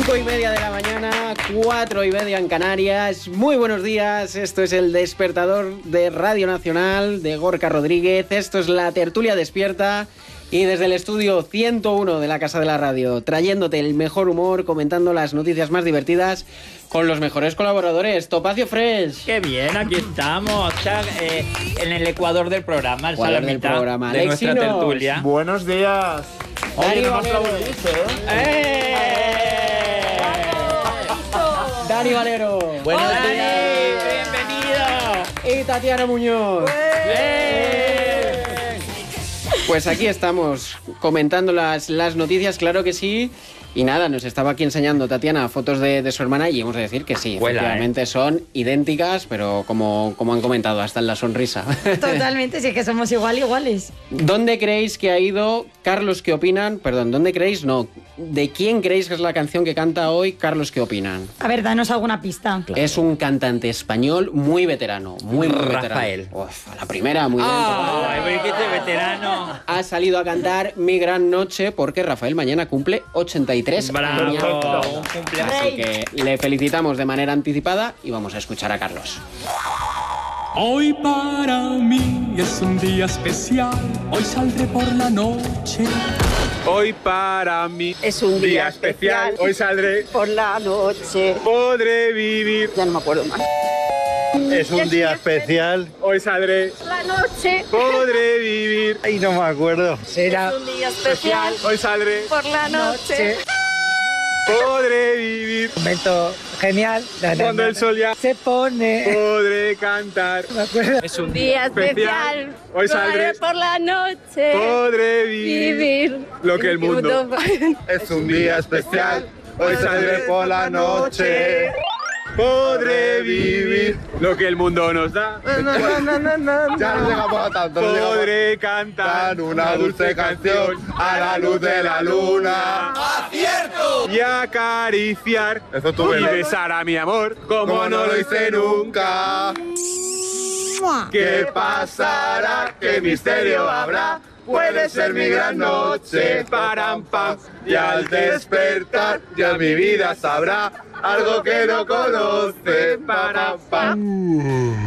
5:30 de la mañana, 4:30 en Canarias. Muy buenos días, esto es el Despertador de Radio Nacional de Gorka Rodríguez. Esto es la Tertulia Despierta y desde el estudio 101 de la Casa de la Radio, trayéndote el mejor humor, comentando las noticias más divertidas con los mejores colaboradores. Topacio Fresh. Qué bien, aquí estamos. En el ecuador del programa, Ecuador del programa. de nuestra tertulia. Buenos días. Dani Valero. Dani Valero. Buenos Dani, días. Bienvenido. Y Tatiana Muñoz. Pues aquí estamos comentando las noticias, claro que sí. Y nada, nos estaba aquí enseñando Tatiana fotos de su hermana y hemos de decir que sí, efectivamente son idénticas, pero como han comentado, hasta en la sonrisa. Totalmente, sí, que somos iguales. ¿Dónde creéis que ha ido Carlos ¿Qué opinan? Perdón, ¿dónde creéis? No. ¿De quién creéis que es la canción que canta hoy Carlos ¿Qué opinan? A ver, danos alguna pista. Claro. Es un cantante español muy veterano, muy Rafael. veterano. Uf, a la primera, muy lento. Ay, qué veterano. Ha salido a cantar Mi Gran Noche porque Rafael mañana cumple 83 Bravo, años. un cumpleaños. Así que le felicitamos de manera anticipada y vamos a escuchar a Carlos. Hoy para mí es un día especial, hoy saldré por la noche. Hoy para mí es un día especial. Hoy saldré Por la noche. Podré vivir. Ya no me acuerdo más. Es un día especial. Hoy saldré Por la noche. Podré vivir. Ay, no me acuerdo. Será un día especial. Hoy saldré Por la noche. Podré vivir. Momento genial. Cuando el sol ya se pone. podré cantar. Es un Día especial. Hoy saldré Por la noche. Podré vivir. Lo que el mundo. Es un día especial. Hoy saldré por la noche. Podré vivir lo que el mundo nos da. Ya no llegamos a tanto. no llegamos Podré cantar a una dulce canción a la luz de la luna. y acariciar Eso tú y ves. besar a mi amor como no lo hice nunca. ¿Qué pasará? ¿Qué misterio habrá? Puede ser mi gran noche. Param, pam. Y al despertar ya mi vida sabrá algo que no conoce. Para,